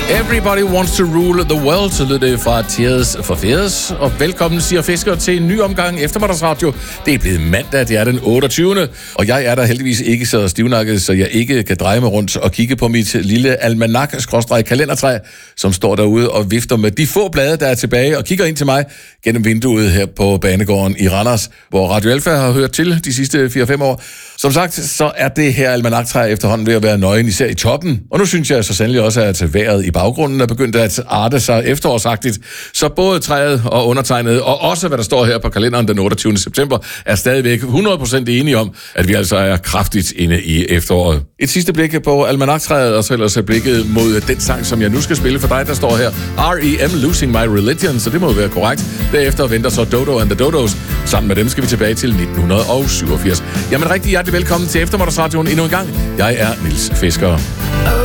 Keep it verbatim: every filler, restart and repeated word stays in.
Everybody wants to rule the world, så lød det fra Tears for Fears. Og velkommen, siger Fisker, til en ny omgang eftermiddagsradio. Det er blevet mandag, det er den otteogtyvende Og jeg er der heldigvis ikke så stivnakket, så jeg ikke kan dreje mig rundt og kigge på mit lille almanak-kalendertræ, som står derude og vifter med de få blade, der er tilbage, og kigger ind til mig gennem vinduet her på Banegården i Randers, hvor Radio Alfa har hørt til de sidste fire fem år. Som sagt, så er det her almanaktræ efterhånden ved at være nøgen, især i toppen. Og nu synes jeg så sandelig også, at vejret i baggrunden er begyndt at arte sig efterårsagtigt. Så både træet og undertegnet, og også hvad der står her på kalenderen den otteogtyvende september, er stadigvæk hundrede procent enige om, at vi altså er kraftigt inde i efteråret. Et sidste blik på almanaktræet, og så ellers blikket mod den sang, som jeg nu skal spille for dig, der står her. R E M Losing My Religion, så det må jo være korrekt. Derefter venter så Dodo and the Dodos. Sammen med dem skal vi tilbage til nitten syvogfirs. Jamen rigtig hjertelig velkommen til eftermiddagsradioen endnu en gang. Jeg er Niels Fisker.